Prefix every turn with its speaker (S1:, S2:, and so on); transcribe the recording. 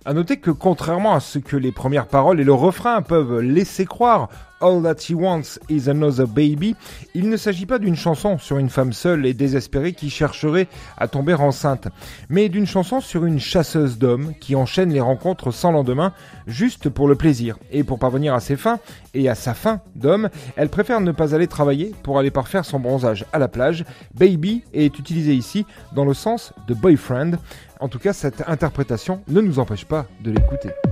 S1: À noter que contrairement à ce que les premières paroles et le refrain peuvent laisser croire, All That She Wants Is Another Baby, il ne s'agit pas d'une chanson sur une femme seule et désespérée qui chercherait à tomber enceinte, mais d'une chanson sur une chasseuse d'hommes qui enchaîne les rencontres sans lendemain juste pour le plaisir. Et pour parvenir à ses fins et à sa faim d'homme, elle préfère ne pas aller travailler pour aller parfaire son bronzage à la plage. Baby est utilisé ici dans le sens de boyfriend. En tout cas, cette interprétation ne nous empêche pas de l'écouter.